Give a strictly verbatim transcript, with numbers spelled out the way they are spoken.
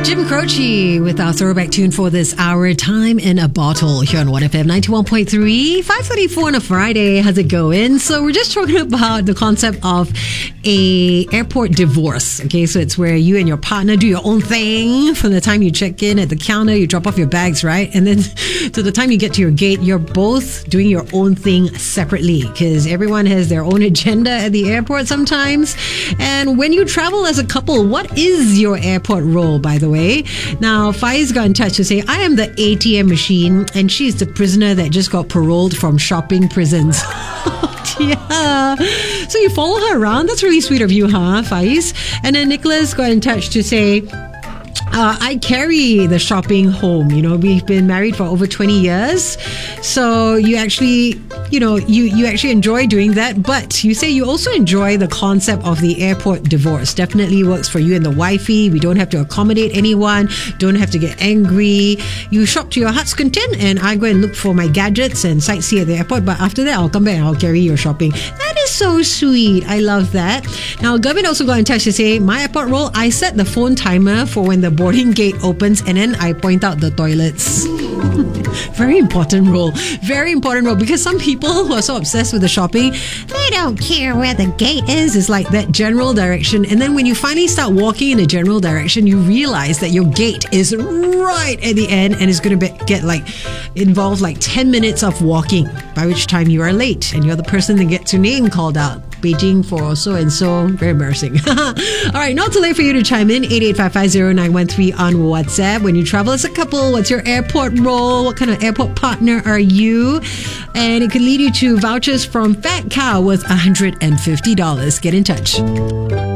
Jim Croce with our throwback tune for this hour, Time in a Bottle, here on one F M ninety-one point three, five thirty-four on a Friday. How's it going? So we're just talking about the concept of a airport divorce. Okay, so it's where you and your partner do your own thing from the time you check in at the counter, you drop off your bags, right? And then to the time you get to your gate, you're both doing your own thing separately because everyone has their own agenda at the airport sometimes. And when you travel as a couple, what is your airport role, by the way? Now, Faiz got in touch to say, I am the A T M machine and she's the prisoner that just got paroled from shopping prisons. Yeah. So you follow her around? That's really sweet of you, huh, Faiz? And then Nicholas got in touch to say, Uh, I carry the shopping home. You know, we've been married for over twenty years. So you actually, you know, you, you actually enjoy doing that. But you say you also enjoy the concept of the airport divorce. Definitely works for you and the wifey. We don't have to accommodate anyone. Don't have to get angry. You shop to your heart's content and I go and look for my gadgets and sightsee at the airport. But after that, I'll come back and I'll carry your shopping. That is so sweet. I love that. Now, Gavin also got in touch to say, my airport role, I set the phone timer for when the boarding gate opens and then I point out the toilets. Very important role. Very important role because some people who are so obsessed with the shopping, they don't care where the gate is. It's like that general direction. And then when you finally start walking in a general direction, you realize that your gate is right at the end and it's going to be, get like involve like ten minutes of walking, by which time you are late and you're the person that gets your name called out. Beijing for so and so. Very embarrassing. All right, not too late for you to chime in. eight eight five five zero nine one three on WhatsApp. When you travel as a couple, what's your airport role? What kind of airport partner are you? And it could lead you to vouchers from Fat Cow worth one hundred fifty dollars. Get in touch.